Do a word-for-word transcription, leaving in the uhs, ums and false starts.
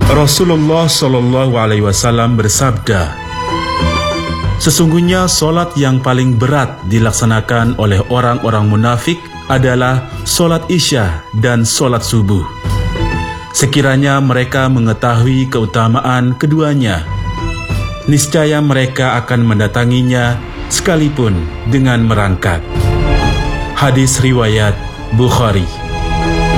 Rasulullah Shallallahu Alaihi Wasallam bersabda, sesungguhnya solat yang paling berat dilaksanakan oleh orang-orang munafik adalah solat isya dan solat subuh. Sekiranya mereka mengetahui keutamaan keduanya, niscaya mereka akan mendatanginya sekalipun dengan merangkak. Hadis riwayat Bukhari.